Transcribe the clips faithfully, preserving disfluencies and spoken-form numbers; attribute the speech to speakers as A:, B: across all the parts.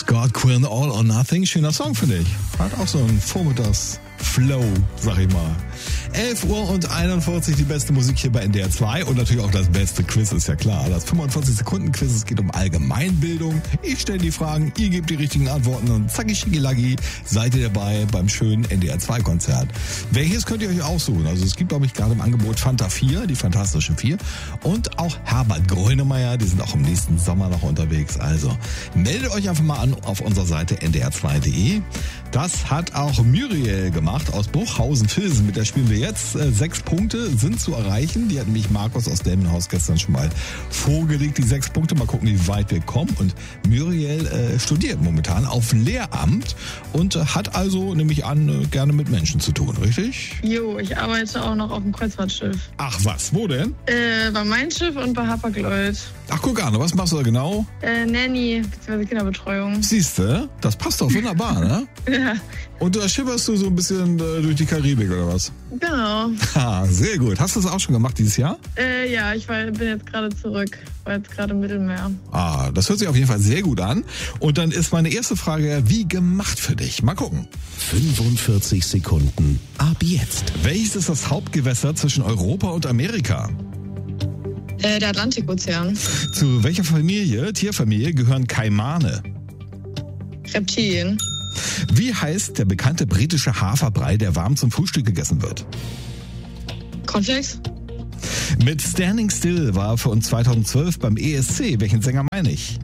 A: Scott Quinn, All or Nothing. Schöner Song, finde ich. Hat auch so einen Vormittags-Flow, sag ich mal. elf Uhr und einundvierzig, die beste Musik hier bei N D R zwei und natürlich auch das beste Quiz, ist ja klar. Das fünfundvierzig Sekunden Quiz, es geht um Allgemeinbildung. Ich stelle die Fragen, ihr gebt die richtigen Antworten und zacki schicki seid ihr dabei beim schönen N D R zwei Konzert. Welches könnt ihr euch aussuchen? Also es gibt, glaube ich, gerade im Angebot Fanta vier, die Fantastische vier und auch Herbert Grönemeyer, die sind auch im nächsten Sommer noch unterwegs. Also meldet euch einfach mal an auf unserer Seite n d r zwei punkt d e. Das hat auch Muriel gemacht aus Bruchhausen-Vilsen. Mit der spielen wir jetzt. Äh, sechs Punkte sind zu erreichen. Die hat nämlich Markus aus Delmenhorst gestern schon mal vorgelegt, die sechs Punkte. Mal gucken, wie weit wir kommen. Und Muriel äh, studiert momentan auf Lehramt und äh, hat also, nehme ich an, äh, gerne mit Menschen zu tun, richtig?
B: Jo, ich arbeite auch noch auf dem Kreuzfahrtschiff.
A: Ach was, wo denn?
B: Äh, bei Mein Schiff und bei Hapag-Lloyd.
A: Ach, guck an, was machst du da genau?
B: Äh, Nanny, bzw. Kinderbetreuung.
A: Siehste, das passt doch wunderbar, ne?
B: Ja.
A: Und da schipperst du so ein bisschen äh, durch die Karibik, oder was?
B: Genau.
A: Ha, sehr gut. Hast du das auch schon gemacht dieses Jahr?
B: Äh, ja, ich war, bin jetzt gerade zurück. War jetzt gerade im Mittelmeer.
A: Ah, das hört sich auf jeden Fall sehr gut an. Und dann ist meine erste Frage, wie gemacht für dich? Mal gucken.
C: fünfundvierzig Sekunden ab jetzt.
A: Welches ist das Hauptgewässer zwischen Europa und Amerika?
B: Äh, der Atlantikozean.
A: Zu welcher Familie, Tierfamilie, gehören Kaimane?
B: Reptilien.
A: Wie heißt der bekannte britische Haferbrei, der warm zum Frühstück gegessen wird?
B: Cornflakes.
A: Mit Standing Still war für uns zweitausendzwölf beim E S C. Welchen Sänger meine ich?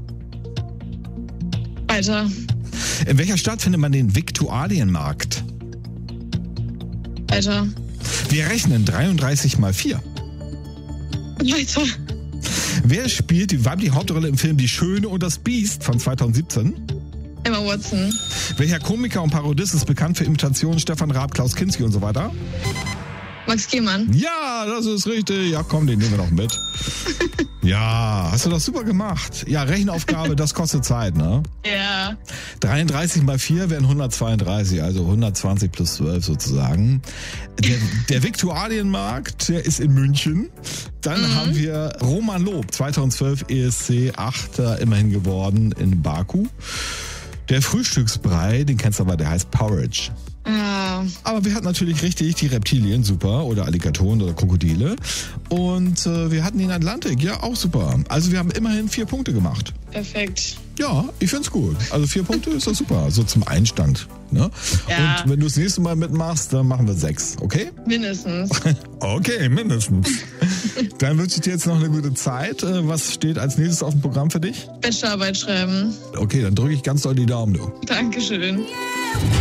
B: Weiter.
A: In welcher Stadt findet man den Viktualienmarkt?
B: Weiter.
A: Wir rechnen dreiunddreißig mal vier.
B: Weiter.
A: Wer spielt die weibliche Hauptrolle im Film Die Schöne und das Biest von zweitausendsiebzehn?
B: Emma Watson.
A: Welcher Komiker und Parodist ist bekannt für Imitationen Stefan Raab, Klaus Kinski und so weiter?
B: Max Gehmann.
A: Ja, das ist richtig. Ja, komm, den nehmen wir noch mit. Ja, hast du das super gemacht. Ja, Rechenaufgabe, das kostet Zeit, ne?
B: Ja.
A: dreiunddreißig mal vier wären hundertzweiunddreißig, also hundertzwanzig plus zwölf sozusagen. Der, der Viktualienmarkt, der ist in München. Dann mhm. haben wir Roman Lob, zweitausendzwölf E S C Achter immerhin geworden in Baku. Der Frühstücksbrei, den kennst du aber, der heißt Porridge.
B: Ja.
A: Aber wir hatten natürlich richtig die Reptilien, super, oder Alligatoren oder Krokodile. Und äh, wir hatten den Atlantik, ja, auch super. Also wir haben immerhin vier Punkte gemacht.
B: Perfekt.
A: Ja, ich find's gut. Also vier Punkte ist doch super, so zum Einstand. Ne?
B: Ja.
A: Und wenn du das nächste Mal mitmachst, dann machen wir sechs, okay?
B: Mindestens.
A: Okay, mindestens. Dann wünsche ich dir jetzt noch eine gute Zeit. Was steht als nächstes auf dem Programm für dich?
B: Bachelorarbeit schreiben.
A: Okay, dann drücke ich ganz doll die Daumen, du.
B: Dankeschön.